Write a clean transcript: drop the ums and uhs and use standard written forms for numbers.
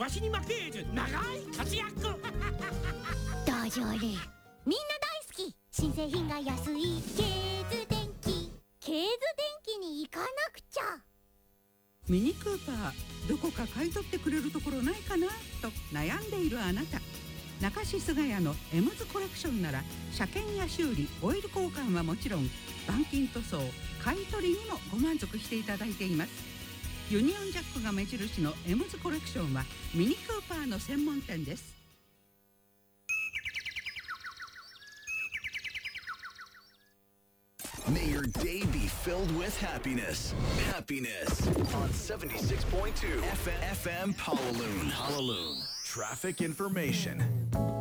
わしに負けず長い活躍ダジャレみんな大好き。新製品が安いケーズ電機。ケーズ電機に行かなくちゃ。 ミニクーパーどこか買い取ってくれるところないかなと悩んでいるあなた、中志菅谷のエムズコレクションなら車検や修理、オイル交換はもちろん板金塗装、買い取りにもご満足していただいています。ユニオンジャックが目印のエムズコレクションはミニクーパーの専門店です。 May your day be filled with happiness. Happiness on 76.2 FM Hallelujah. Traffic information.